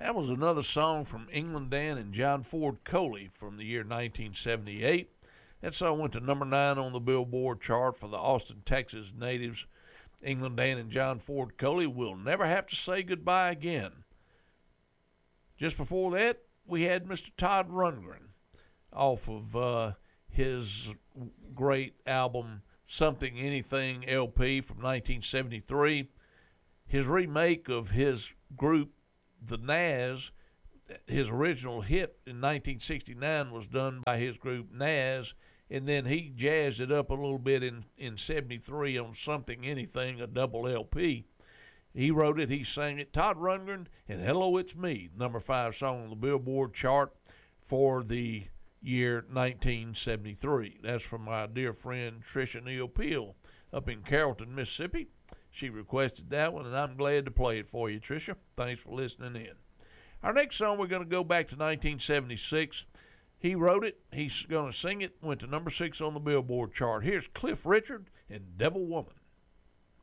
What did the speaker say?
That was another song from England Dan and John Ford Coley from the year 1978. That song went to number 9 on the Billboard chart for the Austin, Texas natives. England Dan and John Ford Coley will never have to say goodbye again. Just before that, we had Mr. Todd Rundgren off of his great album Something Anything LP from 1973. His remake of his group, the Nazz, his original hit in 1969 was done by his group Nazz, and then he jazzed it up a little bit in 73 on Something Anything, a double LP. He wrote it, he sang it. Todd Rundgren and Hello It's Me, number 5 song on the Billboard chart for the year 1973. That's from my dear friend Tricia Neal Peel up in Carrollton, Mississippi. She requested that one, and I'm glad to play it for you, Tricia. Thanks for listening in. Our next song, we're going to go back to 1976. He wrote it. He's going to sing it. Went to number 6 on the Billboard chart. Here's Cliff Richard and Devil Woman.